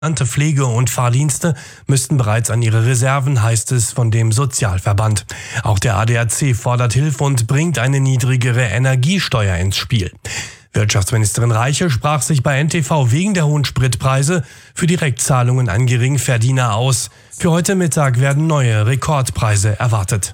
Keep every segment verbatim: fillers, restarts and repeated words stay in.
Pflege- und Fahrdienste müssten bereits an ihre Reserven, heißt es von dem Sozialverband. Auch der A D A C fordert Hilfe und bringt eine niedrigere Energiesteuer ins Spiel. Wirtschaftsministerin Reiche sprach sich bei N T V wegen der hohen Spritpreise für Direktzahlungen an Geringverdiener aus. Für heute Mittag werden neue Rekordpreise erwartet.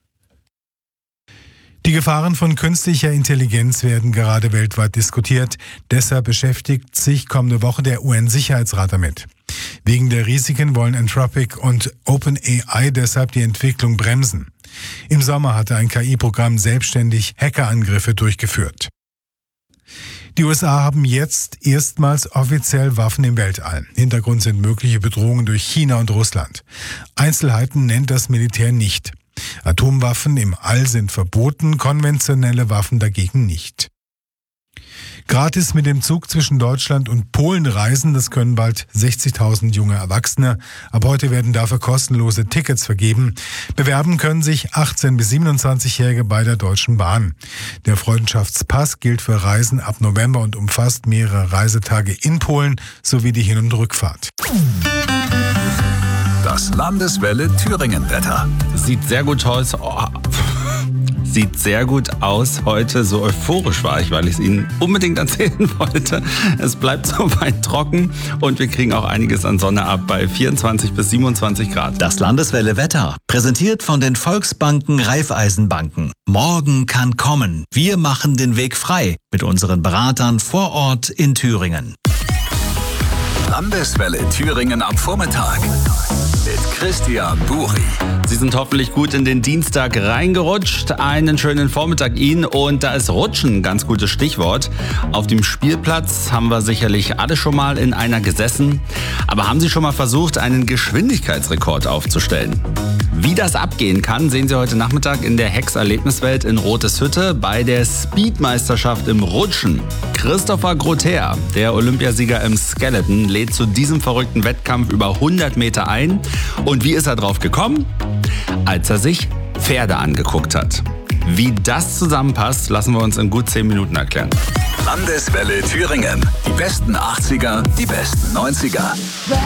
Die Gefahren von künstlicher Intelligenz werden gerade weltweit diskutiert. Deshalb beschäftigt sich kommende Woche der U N-Sicherheitsrat damit. Wegen der Risiken wollen Anthropic und OpenAI deshalb die Entwicklung bremsen. Im Sommer hatte ein K I-Programm selbstständig Hackerangriffe durchgeführt. Die U S A haben jetzt erstmals offiziell Waffen im Weltall. Hintergrund sind mögliche Bedrohungen durch China und Russland. Einzelheiten nennt das Militär nicht. Atomwaffen im All sind verboten, konventionelle Waffen dagegen nicht. Gratis mit dem Zug zwischen Deutschland und Polen reisen, das können bald sechzigtausend junge Erwachsene. Ab heute werden dafür kostenlose Tickets vergeben. Bewerben können sich achtzehn- bis siebenundzwanzigjährige bei der Deutschen Bahn. Der Freundschaftspass gilt für Reisen ab November und umfasst mehrere Reisetage in Polen sowie die Hin- und Rückfahrt. Das Landeswelle Thüringen-Wetter. Sieht sehr gut aus. Oh. Sieht sehr gut aus heute. So euphorisch war ich, weil ich es Ihnen unbedingt erzählen wollte. Es bleibt soweit trocken und wir kriegen auch einiges an Sonne ab bei vierundzwanzig bis siebenundzwanzig Grad. Das Landeswelle Wetter. Präsentiert von den Volksbanken Raiffeisenbanken. Morgen kann kommen. Wir machen den Weg frei mit unseren Beratern vor Ort in Thüringen. Landeswelle Thüringen am Vormittag mit Christian Buri. Sie sind hoffentlich gut in den Dienstag reingerutscht. Einen schönen Vormittag Ihnen und da ist Rutschen ein ganz gutes Stichwort. Auf dem Spielplatz haben wir sicherlich alle schon mal in einer gesessen. Aber haben Sie schon mal versucht, einen Geschwindigkeitsrekord aufzustellen? Wie das abgehen kann, sehen Sie heute Nachmittag in der Hex-Erlebniswelt in Roteshütte bei der Speedmeisterschaft im Rutschen. Christopher Grother, der Olympiasieger im Skeleton, lädt zu diesem verrückten Wettkampf über hundert Meter ein. Und wie ist er drauf gekommen? Als er sich Pferde angeguckt hat. Wie das zusammenpasst, lassen wir uns in gut zehn Minuten erklären. Landeswelle Thüringen. Die besten achtziger, die besten neunziger.